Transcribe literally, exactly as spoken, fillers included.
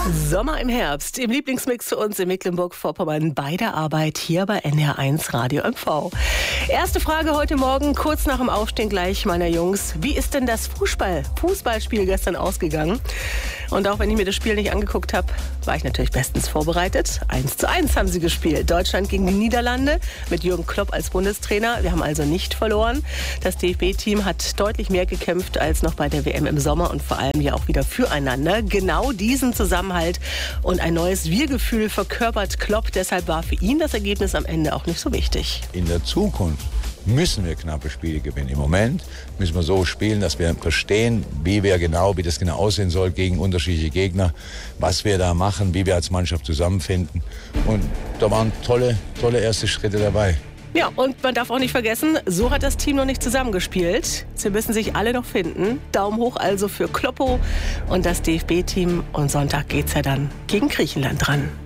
Sommer im Herbst, im Lieblingsmix für uns in Mecklenburg-Vorpommern bei der Arbeit hier bei N R eins Radio M V. Erste Frage heute Morgen, kurz nach dem Aufstehen gleich meiner Jungs. Wie ist denn das Fußball, Fußballspiel gestern ausgegangen? Und auch wenn ich mir das Spiel nicht angeguckt habe, war ich natürlich bestens vorbereitet. Eins zu eins haben sie gespielt. Deutschland gegen die Niederlande mit Jürgen Klopp als Bundestrainer. Wir haben also nicht verloren. Das D F B-Team hat deutlich mehr gekämpft als noch bei der W M im Sommer und vor allem ja auch wieder füreinander. Genau diesen Zusammenhalt und ein neues Wir-Gefühl verkörpert Klopp. Deshalb war für ihn das Ergebnis am Ende auch nicht so wichtig. In der Zukunft müssen wir knappe Spiele gewinnen. Im Moment müssen wir so spielen, dass wir verstehen, wie wir genau, wie das genau aussehen soll gegen unterschiedliche Gegner, was wir da machen, wie wir als Mannschaft zusammenfinden. Und da waren tolle, tolle erste Schritte dabei. Ja, und man darf auch nicht vergessen, so hat das Team noch nicht zusammengespielt. Sie müssen sich alle noch finden. Daumen hoch also für Kloppo und das D F B-Team. Und Sonntag geht's ja dann gegen Griechenland dran.